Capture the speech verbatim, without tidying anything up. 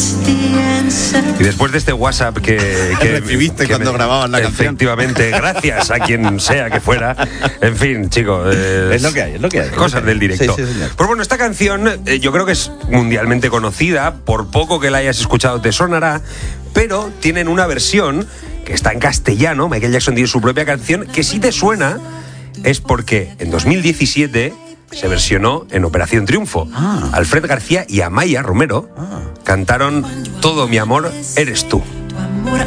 Y después de este WhatsApp que, que recibiste que cuando me, grababan la canción. Efectivamente, gracias a quien sea que fuera. En fin, chicos. Eh, es lo que hay, es lo que hay. Cosas del directo. Sí, sí, pues bueno, esta canción eh, yo creo que es mundialmente conocida. Por poco que la hayas escuchado te sonará. Pero tienen una versión que está en castellano. Michael Jackson tiene su propia canción. Que si te suena es porque en dos mil diecisiete se versionó en Operación Triunfo. Ah. Alfred García y Amaya Romero ah. cantaron Todo mi amor eres tú.